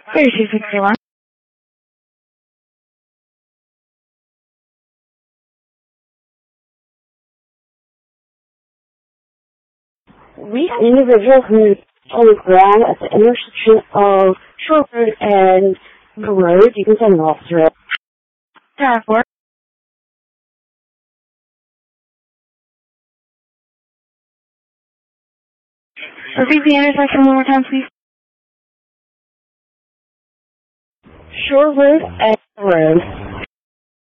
3261. We have an individual who is on the ground at the intersection of Shore Road and the road. You can send an officer up. 4. Repeat the intersection one more time, please. Shore Road and the road.